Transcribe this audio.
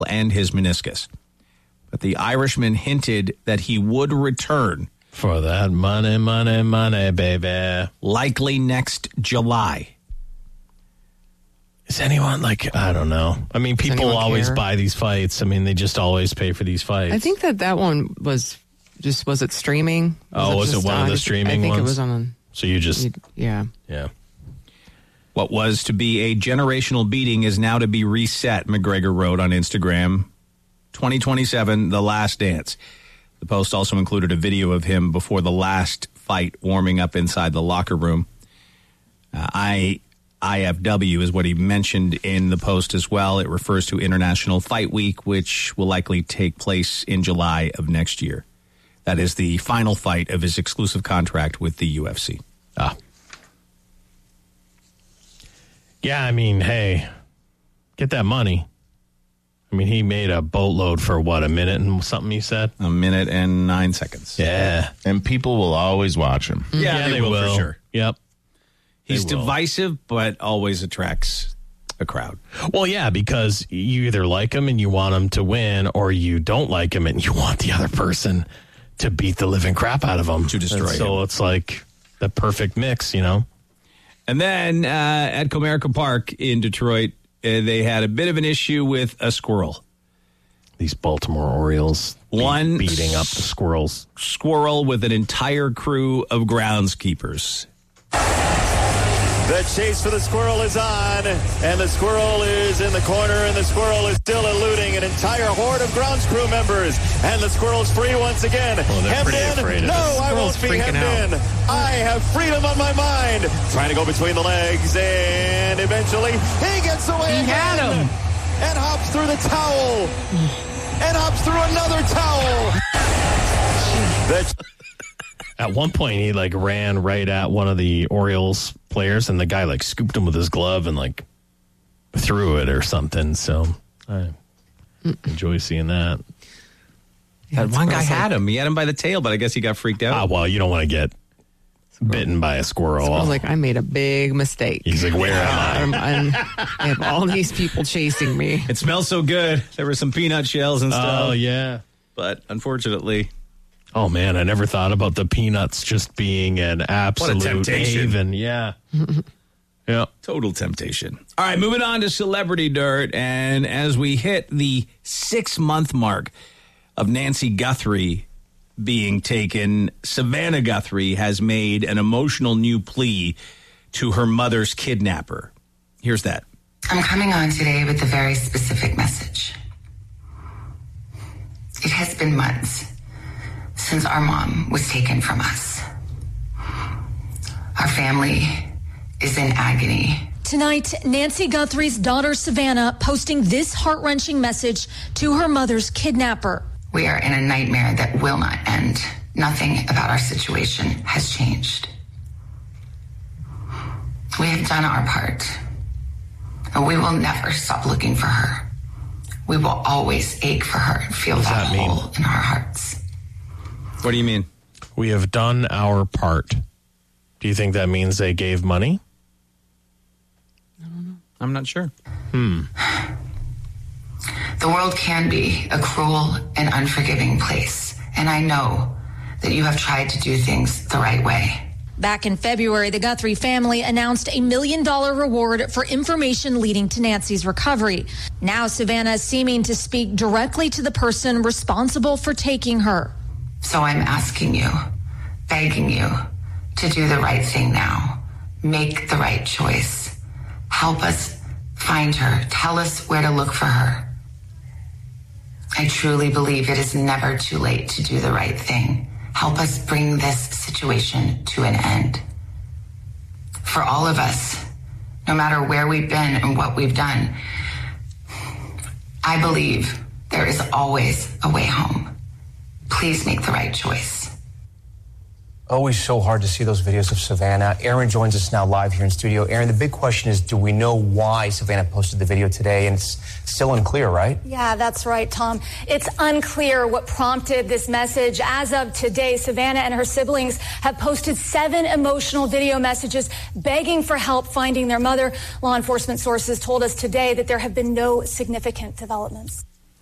and his meniscus. But the Irishman hinted that he would return. For that money, money, money, baby. Likely next July. Is anyone I don't know. I mean, people always buy these fights. I mean, they just always pay for these fights. I think that one was it streaming? Was it one of the streaming ones? I think it was on. So you just. Yeah. Yeah. What was to be a generational beating is now to be reset, McGregor wrote on Instagram. 2027, The Last Dance. The post also included a video of him before the last fight warming up inside the locker room. IFW is what he mentioned in the post as well. It refers to International Fight Week, which will likely take place in July of next year. That is the final fight of his exclusive contract with the UFC. Yeah, I mean, hey, get that money. I mean, he made a boatload for, a minute and something, he said? A minute and 9 seconds. Yeah. And people will always watch him. Yeah, they will for sure. Yep. He's divisive, but always attracts a crowd. Well, yeah, because you either like him and you want him to win, or you don't like him and you want the other person to beat the living crap out of him. To destroy him. So it's like the perfect mix, you know? And then at Comerica Park in Detroit, they had a bit of an issue with a squirrel. These Baltimore Orioles beating up the squirrels. Squirrel with an entire crew of groundskeepers. The chase for the squirrel is on, and the squirrel is in the corner, and the squirrel is still eluding an entire horde of grounds crew members, and the squirrel's free once again. Well, they're pretty afraid of No, it. I won't be hemmed in. I have freedom on my mind. Trying to go between the legs, and eventually he gets away. He had him. And hops through the towel. And hops through another towel. At one point, he ran right at one of the Orioles players, and the guy scooped him with his glove and threw it or something. So I enjoy seeing that. Yeah, one guy had him. He had him by the tail, but I guess he got freaked out. Well, you don't want to get bitten by a squirrel. I was I made a big mistake. He's where am I? I have all these people chasing me. It smells so good. There were some peanut shells and stuff. Oh, yeah. But unfortunately... Oh, man, I never thought about the peanuts just being an absolute haven. Yeah. Yeah. Total temptation. All right, moving on to Celebrity Dirt. And as we hit the 6-month mark of Nancy Guthrie being taken, Savannah Guthrie has made an emotional new plea to her mother's kidnapper. Here's that. I'm coming on today with a very specific message. It has been months since our mom was taken from us. Our family is in agony. Tonight, Nancy Guthrie's daughter, Savannah, posting this heart-wrenching message to her mother's kidnapper. We are in a nightmare that will not end. Nothing about our situation has changed. We have done our part, and we will never stop looking for her. We will always ache for her and feel that hole in our hearts. What do you mean? We have done our part. Do you think that means they gave money? I don't know. I'm not sure. The world can be a cruel and unforgiving place, and I know that you have tried to do things the right way. Back in February, the Guthrie family announced a $1 million reward for information leading to Nancy's recovery. Now Savannah is seeming to speak directly to the person responsible for taking her. So I'm asking you, begging you, to do the right thing now. Make the right choice. Help us find her. Tell us where to look for her. I truly believe it is never too late to do the right thing. Help us bring this situation to an end. For all of us, no matter where we've been and what we've done, I believe there is always a way home. Please make the right choice. Always so hard to see those videos of Savannah. Aaron joins us now live here in studio. Aaron, the big question is, do we know why Savannah posted the video today? And it's still unclear, right? Yeah, that's right, Tom. It's unclear what prompted this message. As of today, Savannah and her siblings have posted 7 emotional video messages begging for help finding their mother. Law enforcement sources told us today that there have been no significant developments.